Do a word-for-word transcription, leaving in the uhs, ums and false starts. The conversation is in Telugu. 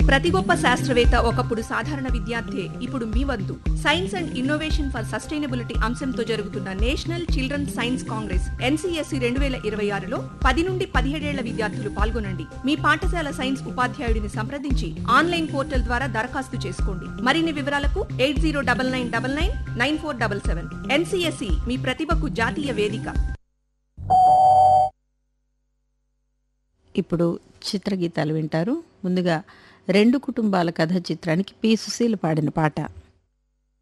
ప్రతి గొప్ప శాస్త్రవేత్త ఒకప్పుడు సాధారణ విద్యార్థి, ఇప్పుడు మీ వద్దు. Science and innovation for sustainability అంశంతో జరుగుతున్న national children science Congress NCSC రెండు వేల ఇరవై ఆరులో పది నుండి పదిహేడేళ్ల విద్యార్థులు పాల్గొనండి. మీ పాఠశాల సైన్స్ ఉపాధ్యాయుడిని సంప్రదించి ఆన్లైన్ పోర్టల్ ద్వారా దరఖాస్తు చేసుకోండి. మరిన్ని వివరాలకు eight zero double nine double nine nine four double seven. NCSC మీ ప్రతిభకు జాతీయ వేదిక. ఇప్పుడు చిత్రగీతాలు వింటారు. ముందుగా రెండు కుటుంబాల కథ చిత్రానికి పి సుశీల పాడిన పాట.